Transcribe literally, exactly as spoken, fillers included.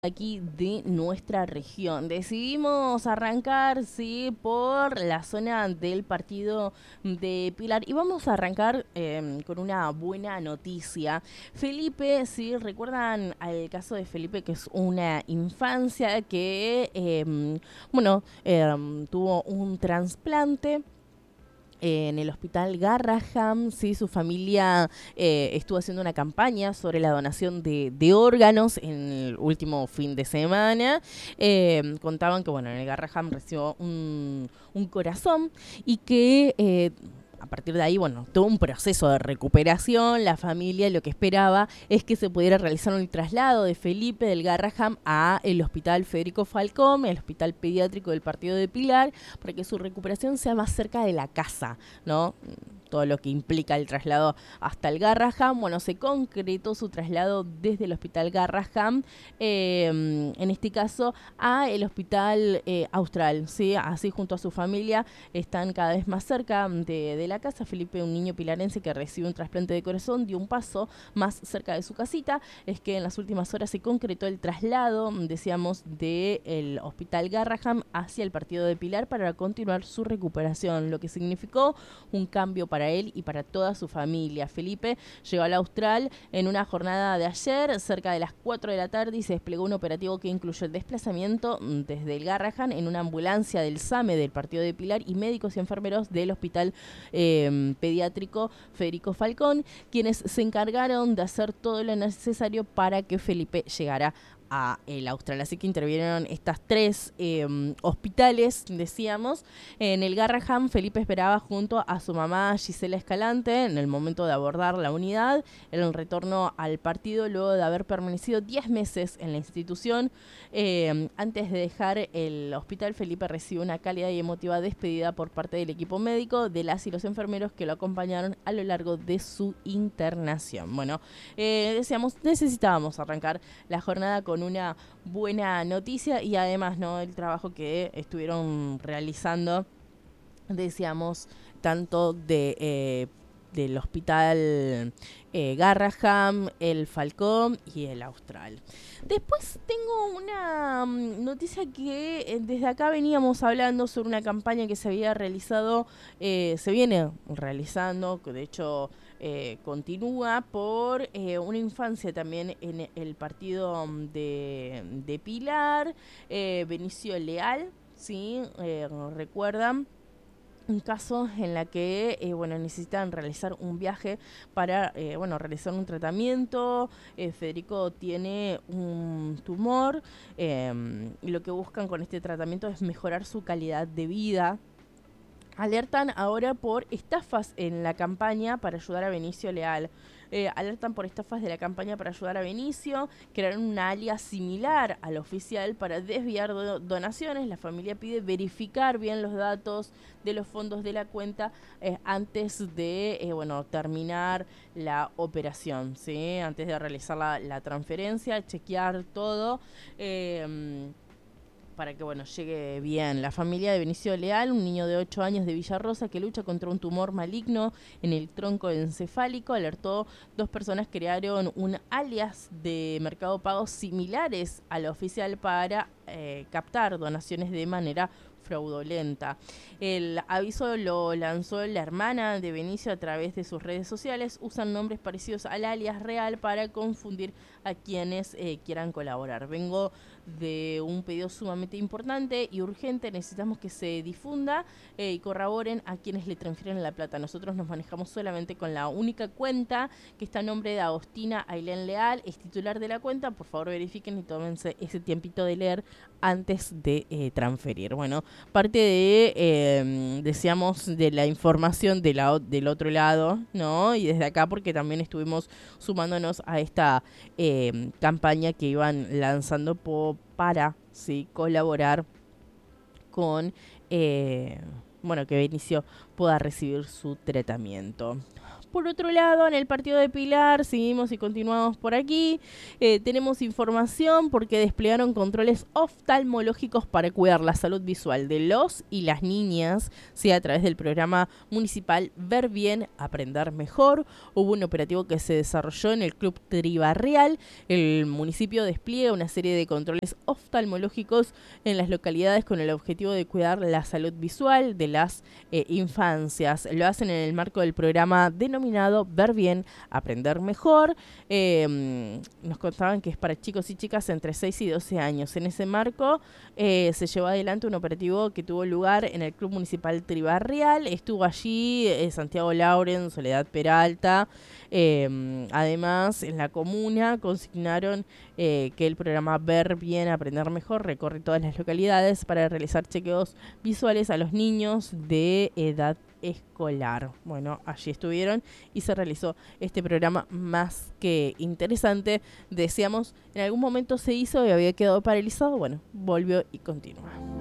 Aquí de nuestra región. Decidimos arrancar, sí, por la zona del partido de Pilar y vamos a arrancar eh, con una buena noticia. Felipe, sí, recuerdan al caso de Felipe, que es una infancia que, eh, bueno, eh, tuvo un trasplante en el hospital Garraham. Sí, su familia eh, estuvo haciendo una campaña sobre la donación de, de órganos en el último fin de semana. Eh, contaban que, bueno, en el Garraham recibió un, un corazón y que... Eh, a partir de ahí, bueno, todo un proceso de recuperación. La familia lo que esperaba es que se pudiera realizar un traslado de Felipe del Garraham a el Hospital Federico Falcón, el Hospital Pediátrico del Partido de Pilar, para que su recuperación sea más cerca de la casa, ¿no? Todo lo que implica el traslado hasta el Garraham. Bueno, se concretó su traslado desde el Hospital Garraham, eh, en este caso, a el Hospital eh, Austral, ¿sí? Así junto a su familia están cada vez más cerca de, de la casa. Felipe, un niño pilarense que recibe un trasplante de corazón, dio un paso más cerca de su casita. Es que en las últimas horas se concretó el traslado, decíamos, del Hospital Garraham hacia el partido de Pilar para continuar su recuperación, lo que significó un cambio para él y para toda su familia. Felipe llegó al Austral en una jornada de ayer, cerca de las cuatro de la tarde, y se desplegó un operativo que incluyó el desplazamiento desde el Garraham en una ambulancia del SAME del partido de Pilar y médicos y enfermeros del Hospital eh, Pediátrico Federico Falcón, quienes se encargaron de hacer todo lo necesario para que Felipe llegara a el Austral. Así que intervinieron estas tres eh, hospitales, decíamos. En el Garraham, Felipe esperaba junto a su mamá Gisela Escalante en el momento de abordar la unidad, en el retorno al partido luego de haber permanecido diez meses en la institución. Eh, antes de dejar el hospital, Felipe recibió una cálida y emotiva despedida por parte del equipo médico, de las y los enfermeros que lo acompañaron a lo largo de su internación. Bueno, eh, decíamos, necesitábamos arrancar la jornada con una buena noticia y además, ¿no?, el trabajo que estuvieron realizando, decíamos, tanto de eh, del hospital eh, Garraham, el Falcón y el Austral. Después tengo una um, noticia que eh, desde acá veníamos hablando sobre una campaña que se había realizado, eh, se viene realizando, que de hecho eh, continúa, por eh, una infancia también en el partido de, de Pilar, eh, Benicio Leal, ¿sí? Eh, recuerdan un caso en la que eh, bueno, necesitan realizar un viaje para eh, bueno, realizar un tratamiento. eh, Federico tiene un tumor, eh, y lo que buscan con este tratamiento es mejorar su calidad de vida. Alertan ahora por estafas en la campaña para ayudar a Benicio Leal. Eh, alertan por estafas de la campaña para ayudar a Benicio. Crearon una alias similar al oficial para desviar do- donaciones. La familia pide verificar bien los datos de los fondos de la cuenta eh, antes de eh, bueno, terminar la operación, ¿sí? Antes de realizar la, la transferencia, chequear todo. Eh, para que, bueno, llegue bien. La familia de Benicio Leal, un niño de ocho años de Villarrosa que lucha contra un tumor maligno en el tronco encefálico, alertó. Dos personas crearon un alias de Mercado Pago similares al oficial para eh, captar donaciones de manera fraudulenta. El aviso lo lanzó la hermana de Benicio a través de sus redes sociales. Usan nombres parecidos al alias real para confundir a quienes eh, quieran colaborar. Vengo de un pedido sumamente importante y urgente. Necesitamos que se difunda eh, y corroboren a quienes le transfieren la plata. Nosotros nos manejamos solamente con la única cuenta que está a nombre de Agostina Ailén Leal, es titular de la cuenta. Por favor, verifiquen y tómense ese tiempito de leer antes de eh, transferir. Bueno, parte de, eh, decíamos, de la información de la, del otro lado, ¿no? Y desde acá, porque también estuvimos sumándonos a esta eh, campaña que iban lanzando po, para, ¿sí?, colaborar con, eh, bueno, que Benicio pueda recibir su tratamiento. Por otro lado, en el partido de Pilar, seguimos y continuamos por aquí, eh, tenemos información porque desplegaron controles oftalmológicos para cuidar la salud visual de los y las niñas, ¿sí? A través del programa municipal Ver Bien, Aprender Mejor. Hubo un operativo que se desarrolló en el Club Tribarrial. El municipio despliega una serie de controles oftalmológicos en las localidades con el objetivo de cuidar la salud visual de las eh, infancias. Lo hacen en el marco del programa denominado Ver Bien, Aprender Mejor. Eh, nos contaban que es para chicos y chicas entre seis y doce años. En ese marco eh, se llevó adelante un operativo que tuvo lugar en el Club Municipal Tribarrial. Estuvo allí eh, Santiago Lauren, Soledad Peralta. Eh, además, en la comuna consignaron eh, que el programa Ver Bien, Aprender Mejor recorre todas las localidades para realizar chequeos visuales a los niños de edad escolar. Bueno, allí estuvieron y se realizó este programa más que interesante. Decíamos, en algún momento se hizo y había quedado paralizado. Bueno, volvió y continúa.